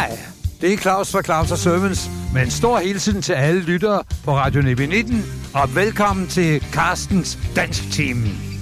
Hej, det er Claus fra Claus & Servants, med en stor hilsen til alle lyttere på Radio 19, og velkommen til Carstens Dansk Team.